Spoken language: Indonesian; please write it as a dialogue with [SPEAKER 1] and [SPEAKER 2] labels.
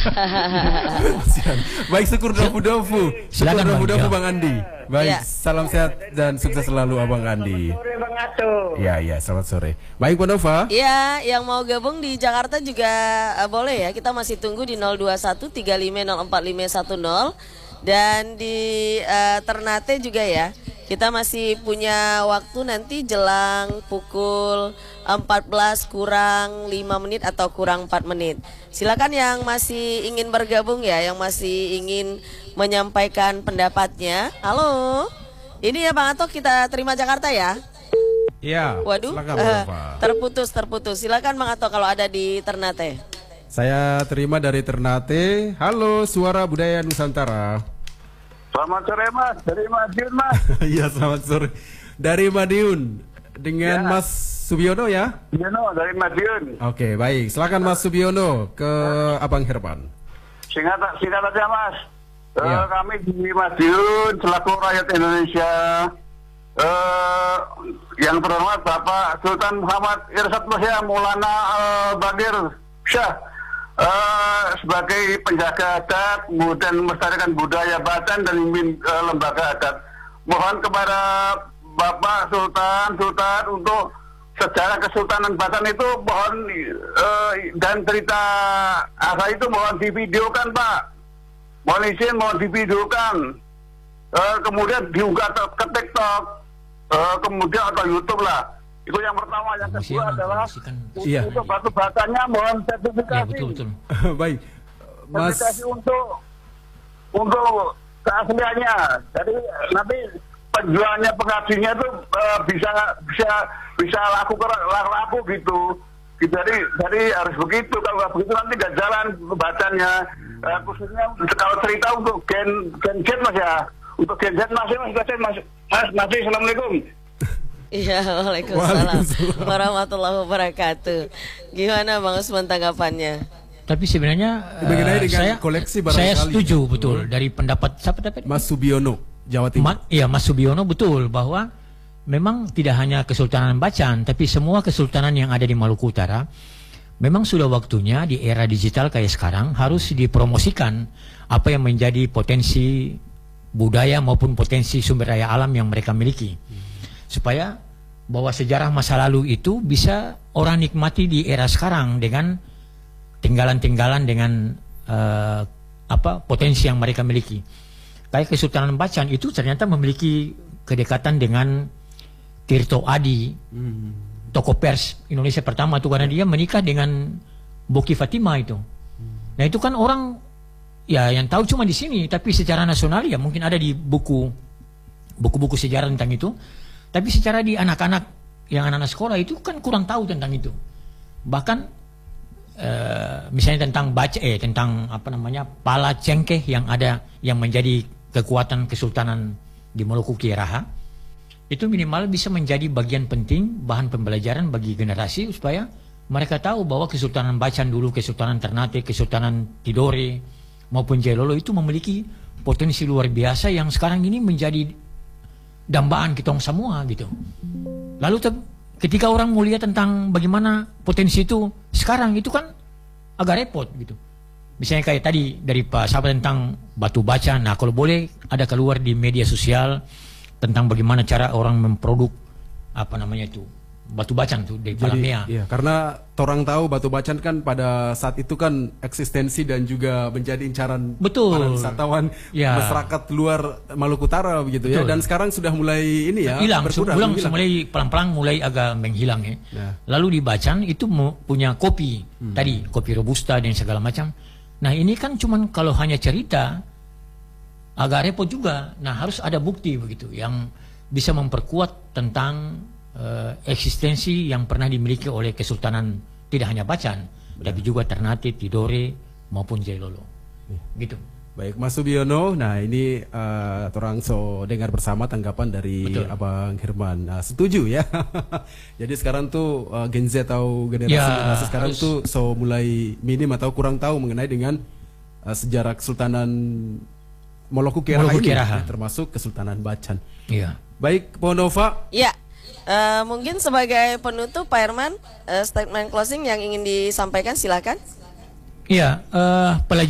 [SPEAKER 1] Baik, syukur dofu-dofu.
[SPEAKER 2] Silakan,
[SPEAKER 1] Syukur dofu-dofu
[SPEAKER 2] Bang.
[SPEAKER 1] Bang Andi. Baik,
[SPEAKER 3] Ya.
[SPEAKER 1] salam sehat dan sukses selalu Abang Andi.
[SPEAKER 4] Sore Bang Ato.
[SPEAKER 1] Ya, selamat sore. Baik, Bang Nova.
[SPEAKER 3] Ya, yang mau gabung di Jakarta juga boleh ya. Kita masih tunggu di 021 3504510 dan di Ternate juga ya. Kita masih punya waktu nanti jelang pukul 14 kurang 5 menit atau kurang 4 menit. Silakan yang masih ingin bergabung ya, yang masih ingin menyampaikan pendapatnya. Halo. Ini ya Bang Ato, kita terima Jakarta ya.
[SPEAKER 1] Iya.
[SPEAKER 3] Waduh,
[SPEAKER 1] Silakan Bang Nova.
[SPEAKER 3] terputus. Silakan Bang Ato kalau ada di Ternate.
[SPEAKER 1] Saya terima dari Ternate. Halo, Suara Budaya Nusantara.
[SPEAKER 4] Selamat sore Mas, dari Madiun Mas.
[SPEAKER 1] Iya, selamat sore. Dari Madiun dengan
[SPEAKER 4] Ya.
[SPEAKER 1] Mas Subiono ya.
[SPEAKER 4] Yono dari Madiun.
[SPEAKER 1] Oke, baik. Silakan Mas Subiono ke Abang Herman.
[SPEAKER 4] Singkat aja Mas.
[SPEAKER 1] Iya.
[SPEAKER 4] Kami di Madiun selaku rakyat Indonesia, yang terhormat Bapak Sultan Muhammad Irsyad Muhya Maulana Bagir Syah, sebagai penjaga adat, kemudian melestarikan budaya Batan dan mimpin lembaga adat. Mohon kepada Bapak Sultan untuk sejarah Kesultanan Batan itu mohon dan cerita asal itu mohon divideokan Pak. Mohon izin, mohon divideokan. Kemudian diunggah ke TikTok, kemudian atau YouTube lah. Itu yang pertama. Yang kedua adalah
[SPEAKER 1] Iya.
[SPEAKER 4] untuk batu batanya mohon sertifikasi.
[SPEAKER 2] Ya, betul.
[SPEAKER 1] Baik. Mas
[SPEAKER 4] Sertifikasi untuk keasliannya. Jadi nanti penjualnya pengajinya itu bisa laku gitu. Jadi harus begitu. Kalau nggak begitu nanti nggak jalan bacanya. Khususnya kalau cerita untuk Gen Z Mas ya. Untuk Gen Z masih. Assalamualaikum.
[SPEAKER 3] Iya, waalaikumsalam warahmatullahi wabarakatuh. Gimana Bang Usman tanggapannya?
[SPEAKER 2] Tapi sebenarnya
[SPEAKER 1] mengenai dengan koleksi barangkali.
[SPEAKER 2] saya setuju betul dari pendapat siapa tadi?
[SPEAKER 1] Mas Subiono, Jawa Timur.
[SPEAKER 2] Iya, Mas Subiono betul bahwa memang tidak hanya Kesultanan Bacan, tapi semua kesultanan yang ada di Maluku Utara memang sudah waktunya di era digital kayak sekarang harus dipromosikan apa yang menjadi potensi budaya maupun potensi sumber daya alam yang mereka miliki. Supaya bahwa sejarah masa lalu itu bisa orang nikmati di era sekarang dengan tinggalan-tinggalan dengan potensi yang mereka miliki. Kayak Kesultanan Bacan itu ternyata memiliki kedekatan dengan Tirto Adi, tokoh pers Indonesia pertama itu, karena dia menikah dengan Boki Fatima itu. Nah itu kan orang ya yang tahu cuma di sini, tapi secara nasional ya mungkin ada di buku-buku sejarah tentang itu. Tapi secara di anak-anak anak sekolah itu kan kurang tahu tentang itu. Bahkan misalnya tentang tentang pala cengkeh yang ada yang menjadi kekuatan kesultanan di Maluku Kiaraha, itu minimal bisa menjadi bagian penting bahan pembelajaran bagi generasi supaya mereka tahu bahwa Kesultanan Bacan dulu, Kesultanan Ternate, Kesultanan Tidore maupun Jailolo itu memiliki potensi luar biasa yang sekarang ini menjadi dambaan kita semua gitu. Lalu ketika orang mau lihat tentang bagaimana potensi itu sekarang itu kan agak repot gitu. Misalnya kayak tadi dari Pak Sahabat tentang batu bacan. Nah kalau boleh ada keluar di media sosial tentang bagaimana cara orang memproduk batu bacan tuh dari Palamea.
[SPEAKER 1] Iya, karena orang tahu batu bacan kan pada saat itu kan eksistensi dan juga menjadi incaran para wisatawan masyarakat luar Maluku Utara begitu ya. Dan sekarang sudah mulai ini ya
[SPEAKER 2] hilang, mulai pelan-pelan mulai agak menghilang ya. Lalu di Bacan itu punya kopi tadi, kopi robusta dan segala macam. Nah ini kan cuman kalau hanya cerita agak repot juga. Nah harus ada bukti begitu yang bisa memperkuat tentang eksistensi yang pernah dimiliki oleh Kesultanan tidak hanya Bacan, tapi juga Ternate, Tidore maupun Jailolo. Gitu.
[SPEAKER 1] Baik Mas Subiono, nah ini orang dengar bersama tanggapan dari Abang Herman. Setuju ya. Jadi sekarang tuh Gen Z atau generasi sekarang tuh mulai minim atau kurang tahu mengenai dengan sejarah Kesultanan Maluku Kiaraha, termasuk Kesultanan Bacan.
[SPEAKER 2] Iya.
[SPEAKER 1] Baik, Pak Nova.
[SPEAKER 3] Iya. Mungkin sebagai penutup Pak Herman, statement closing yang ingin disampaikan silakan.
[SPEAKER 2] Iya,